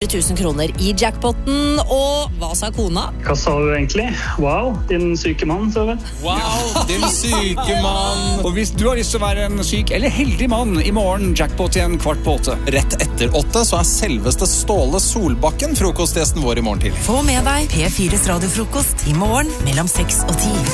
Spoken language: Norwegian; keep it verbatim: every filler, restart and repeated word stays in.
tusen kroner i jackpotten. Og hva sa kona? Hva sa du egentlig? Wow, din syke mann, så vel. Wow, din syke mann. Og hvis du har lyst til å være en syk eller heldig mann i morgen, jackpot igjen kvart på åtte. Rett etter åtte så er selveste Ståle Solbakken frokostgjesten vår i morgen tidlig. Få med deg P fires radiofrokost i morgen mellom seks og ti.